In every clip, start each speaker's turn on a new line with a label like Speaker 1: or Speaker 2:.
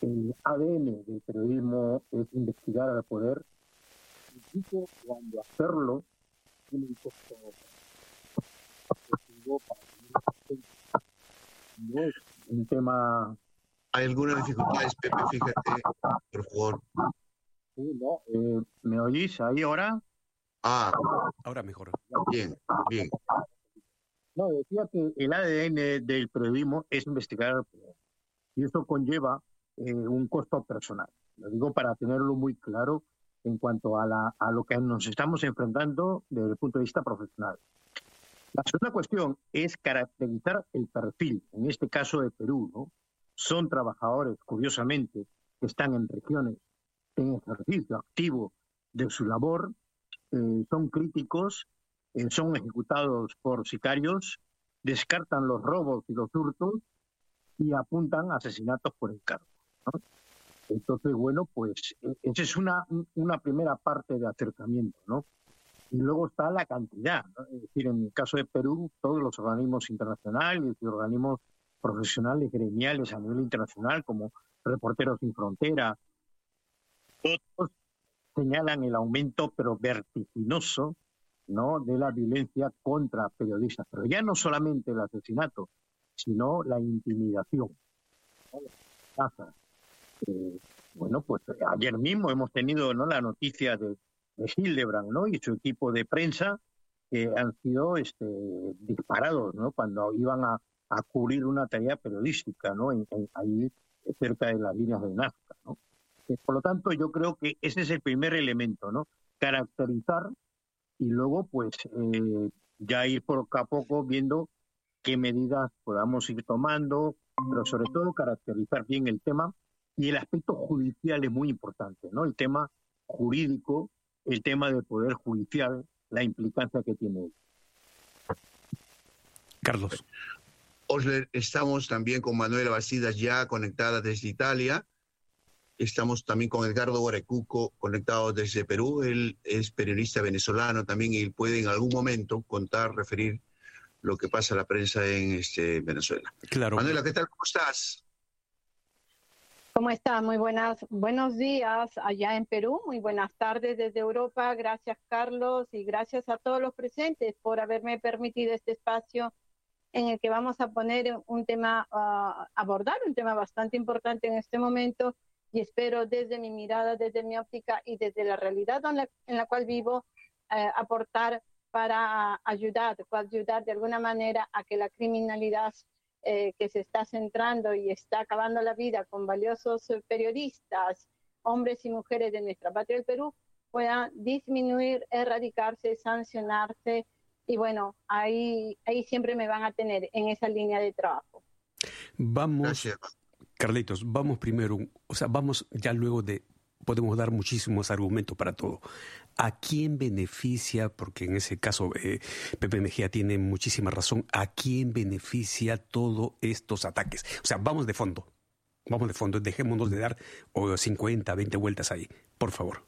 Speaker 1: el ADN del periodismo es investigar al poder, incluso cuando hacerlo tiene un costo efectivo para tener no es un tema.
Speaker 2: ¿Hay algunas dificultades, Pepe? Fíjate, por favor.
Speaker 1: Sí, no, ¿me oís ahí ahora?
Speaker 3: Ahora mejor.
Speaker 2: Bien, bien.
Speaker 1: No, decía que el ADN del periodismo es investigar al poder. Y eso conlleva un costo personal. Lo digo para tenerlo muy claro en cuanto a lo que nos estamos enfrentando desde el punto de vista profesional. La segunda cuestión es caracterizar el perfil, en este caso de Perú, ¿no? Son trabajadores, curiosamente, que están en regiones en ejercicio activo de su labor, son críticos, son ejecutados por sicarios, descartan los robos y los hurtos y apuntan a asesinatos por encargo, ¿no? Entonces, bueno, pues esa es una primera parte de acercamiento, ¿no? Y luego está la cantidad, ¿no? Es decir, en el caso de Perú, todos los organismos internacionales y organismos profesionales, gremiales a nivel internacional, como Reporteros Sin Frontera, todos señalan el aumento, pero vertiginoso, ¿no?, de la violencia contra periodistas. Pero ya no solamente el asesinato, sino la intimidación, ¿no? Bueno, pues ayer mismo hemos tenido, ¿no?, la noticia de Hildebrand, ¿no?, y su equipo de prensa que han sido disparados, ¿no?, cuando iban a cubrir una tarea periodística, ¿no?, ahí cerca de las líneas de Nazca, ¿no? Por lo tanto, yo creo que ese es el primer elemento, ¿no? Caracterizar y luego, pues, ya ir poco a poco viendo qué medidas podamos ir tomando, pero sobre todo caracterizar bien el tema. Y el aspecto judicial es muy importante, ¿no? El tema jurídico, el tema del poder judicial, la implicancia que tiene.
Speaker 3: Carlos.
Speaker 2: Osler, estamos también con Manuela Bastidas ya conectada desde Italia. Estamos también con Edgardo Guarecuco conectado desde Perú. Él es periodista venezolano también y puede en algún momento contar, referir lo que pasa a la prensa en Venezuela.
Speaker 3: Claro.
Speaker 2: Manuela, ¿qué tal? ¿Cómo estás?
Speaker 4: ¿Cómo está? Buenos días allá en Perú, muy buenas tardes desde Europa. Gracias, Carlos, y gracias a todos los presentes por haberme permitido este espacio en el que vamos a poner un tema, abordar un tema bastante importante en este momento, y espero desde mi mirada, desde mi óptica y desde la realidad en la cual vivo, aportar para ayudar de alguna manera a que la criminalidad que se está centrando y está acabando la vida con valiosos periodistas, hombres y mujeres de nuestra patria del Perú, pueda disminuir, erradicarse, sancionarse. Y bueno, ahí siempre me van a tener en esa línea de trabajo.
Speaker 3: Vamos,
Speaker 2: gracias.
Speaker 3: Carlitos, vamos primero, vamos ya luego de, podemos dar muchísimos argumentos para todo. ¿A quién beneficia? Porque en ese caso Pepe Mejía tiene muchísima razón. ¿A quién beneficia todos estos ataques? O sea, vamos de fondo, dejémonos de dar 50, 20 vueltas ahí, por favor.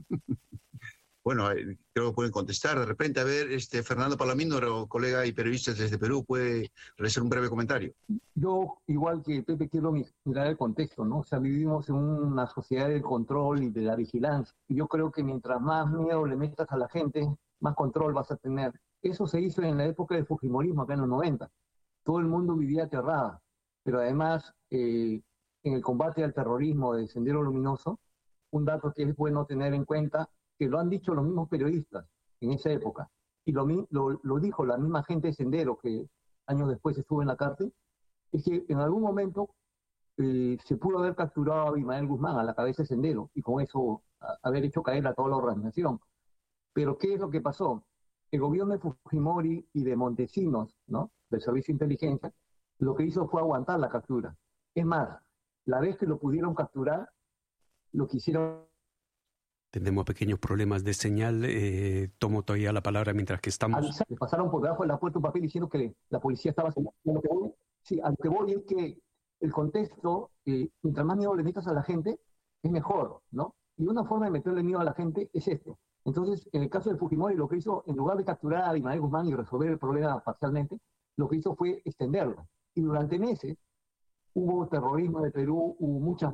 Speaker 2: Bueno, creo que pueden contestar de repente. A ver, Fernando Palomino, colega y periodista desde Perú, puede realizar un breve comentario.
Speaker 5: Yo, igual que Pepe, quiero mirar el contexto, ¿no? O sea, vivimos en una sociedad del control y de la vigilancia. Y yo creo que mientras más miedo le metas a la gente, más control vas a tener. Eso se hizo en la época del fujimorismo, acá en los 90. Todo el mundo vivía aterrada. Pero además, en el combate al terrorismo de Sendero Luminoso, un dato que es bueno tener en cuenta, que lo han dicho los mismos periodistas en esa época, y lo dijo la misma gente de Sendero, que años después estuvo en la cárcel, es que en algún momento se pudo haber capturado a Abimael Guzmán, a la cabeza de Sendero, y con eso haber hecho caer a toda la organización. Pero ¿qué es lo que pasó? El gobierno de Fujimori y de Montesinos, ¿no?, del Servicio de Inteligencia, lo que hizo fue aguantar la captura. Es más, la vez que lo pudieron capturar, lo que hicieron...
Speaker 3: Tenemos pequeños problemas de señal. Tomo todavía la palabra mientras que estamos.
Speaker 5: Le pasaron por debajo de la puerta un papel diciendo que la policía estaba... Sí, a lo que voy es que el contexto, mientras más miedo le metas a la gente, es mejor, ¿no? Y una forma de meterle miedo a la gente es esto. Entonces, en el caso de Fujimori, lo que hizo, en lugar de capturar a Abimael Guzmán y resolver el problema parcialmente, lo que hizo fue extenderlo. Y durante meses hubo terrorismo de Perú, hubo muchas